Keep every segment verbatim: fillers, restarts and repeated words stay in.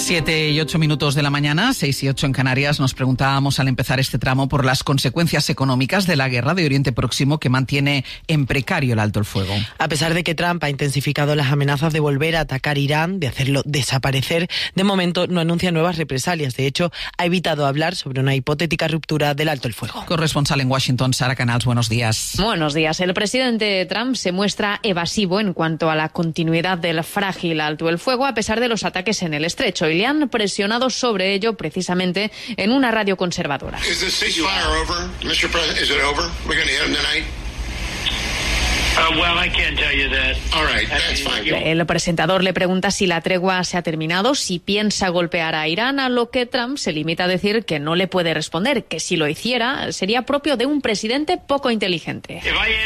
Siete y ocho minutos de la mañana, seis y ocho en Canarias. Nos preguntábamos al empezar este tramo por las consecuencias económicas de la guerra de Oriente Próximo que mantiene en precario el alto el fuego. A pesar de que Trump ha intensificado las amenazas de volver a atacar Irán, de hacerlo desaparecer, de momento no anuncia nuevas represalias. De hecho, ha evitado hablar sobre una hipotética ruptura del alto el fuego. Corresponsal en Washington, Sara Canals, buenos días. Buenos días. El presidente Trump se muestra evasivo en cuanto a la continuidad del frágil alto el fuego, a pesar de los ataques en el estrecho. Y le han presionado sobre ello precisamente en una radio conservadora. El presentador le pregunta si la tregua se ha terminado, si piensa golpear a Irán, a lo que Trump se limita a decir que no le puede responder, que si lo hiciera sería propio de un presidente poco inteligente.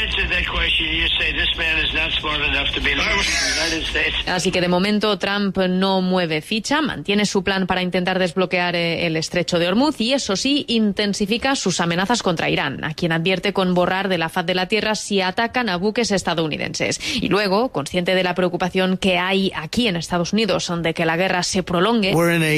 Así que de momento Trump no mueve ficha, mantiene su plan para intentar desbloquear el estrecho de Hormuz y eso sí, intensifica sus amenazas contra Irán, a quien advierte con borrar de la faz de la tierra si atacan a buques estadounidenses. Y luego, consciente de la preocupación que hay aquí en Estados Unidos de que la guerra se prolongue,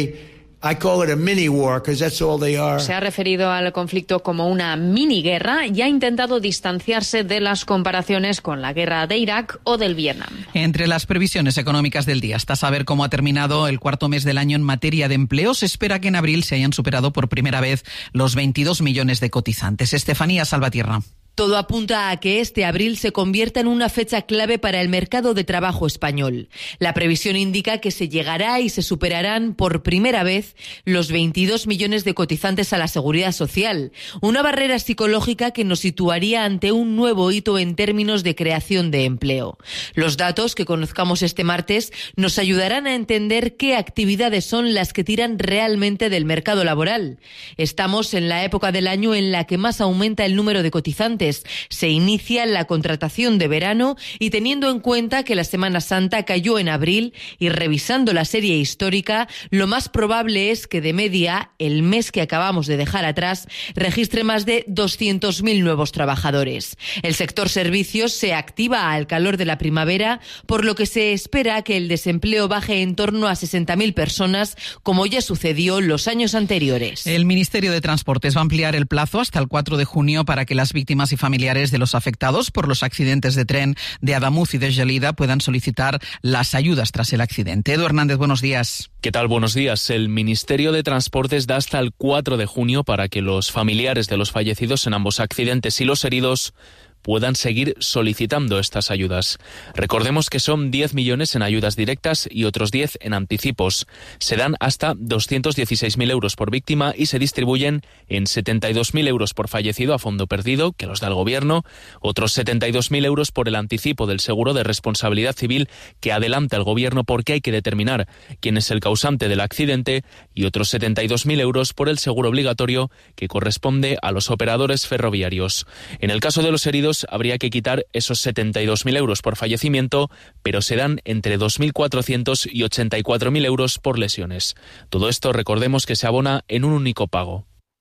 I call it a mini war because that's all they are. Se ha referido al conflicto como una mini guerra y ha intentado distanciarse de las comparaciones con la guerra de Irak o del Vietnam. Entre las previsiones económicas del día, hasta saber cómo ha terminado el cuarto mes del año en materia de empleo, se espera que en abril se hayan superado por primera vez los veintidós millones de cotizantes. Estefanía Salvatierra. Todo apunta a que este abril se convierta en una fecha clave para el mercado de trabajo español. La previsión indica que se llegará y se superarán por primera vez los veintidós millones de cotizantes a la Seguridad Social, una barrera psicológica que nos situaría ante un nuevo hito en términos de creación de empleo. Los datos que conozcamos este martes nos ayudarán a entender qué actividades son las que tiran realmente del mercado laboral. Estamos en la época del año en la que más aumenta el número de cotizantes. Se inicia la contratación de verano y teniendo en cuenta que la Semana Santa cayó en abril y revisando la serie histórica, lo más probable es que de media el mes que acabamos de dejar atrás registre más de doscientos mil nuevos trabajadores. El sector servicios se activa al calor de la primavera, por lo que se espera que el desempleo baje en torno a sesenta mil personas, como ya sucedió los años anteriores. El Ministerio de Transportes va a ampliar el plazo hasta el cuatro de junio para que las víctimas y familiares de los afectados por los accidentes de tren de Adamuz y de Gelida puedan solicitar las ayudas tras el accidente. Edu Hernández, buenos días. ¿Qué tal? Buenos días. El Ministerio de Transportes da hasta el cuatro de junio para que los familiares de los fallecidos en ambos accidentes y los heridos puedan seguir solicitando estas ayudas. Recordemos que son diez millones en ayudas directas y otros diez en anticipos. Se dan hasta doscientos dieciséis mil euros por víctima y se distribuyen en setenta y dos mil euros por fallecido a fondo perdido, que los da el Gobierno, otros setenta y dos mil euros por el anticipo del seguro de responsabilidad civil que adelanta el Gobierno porque hay que determinar quién es el causante del accidente y otros setenta y dos mil euros por el seguro obligatorio que corresponde a los operadores ferroviarios. En el caso de los heridos, habría que quitar esos setenta y dos mil euros por fallecimiento, pero se dan entre dos mil cuatrocientos y ochenta y cuatro mil euros por lesiones. Todo esto, recordemos que se abona en un único pago.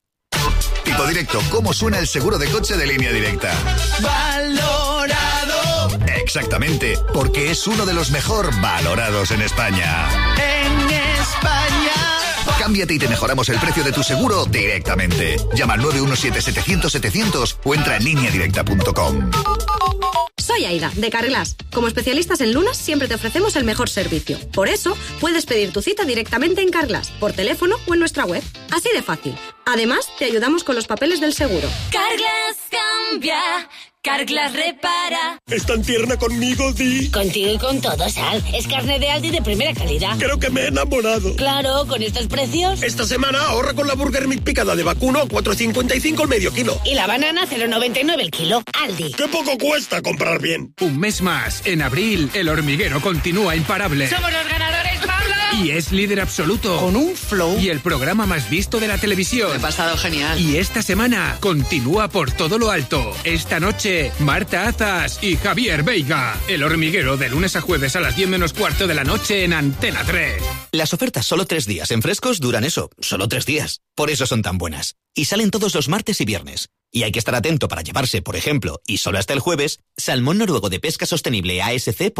Tipo Directo, ¿cómo suena el seguro de coche de Línea Directa? ¡Valorado! Exactamente, porque es uno de los mejor valorados en España. ¡En España! Cámbiate y te mejoramos el precio de tu seguro directamente. Llama al nueve uno siete setecientos setecientos o entra en línea directa punto com. Soy Aida, de Carglass. Como especialistas en lunas, siempre te ofrecemos el mejor servicio. Por eso, puedes pedir tu cita directamente en Carglass, por teléfono o en nuestra web. Así de fácil. Además, te ayudamos con los papeles del seguro. Carglass cambia. Carglass repara. ¿Es tan tierna conmigo, Di? Contigo y con todo, Sal. Es carne de Aldi de primera calidad. Creo que me he enamorado. Claro, con estos precios. Esta semana ahorra con la Burger Meat picada de vacuno a cuatro cincuenta y cinco el medio kilo. Y la banana cero noventa y nueve el kilo. Aldi. ¡Qué poco cuesta comprar bien! Un mes más. En abril, El Hormiguero continúa imparable. ¡Somos los ganadores, Pablo! Y es líder absoluto. Con un flow. Y el programa más visto de la televisión. Me he pasado genial. Y esta semana continúa por todo lo alto. Esta noche, Marta Azas y Javier Veiga. El Hormiguero, de lunes a jueves a las diez menos cuarto de la noche en Antena tres. Las ofertas solo tres días en Frescos duran eso, solo tres días. Por eso son tan buenas. Y salen todos los martes y viernes. Y hay que estar atento para llevarse, por ejemplo, y solo hasta el jueves, salmón noruego de pesca sostenible A S C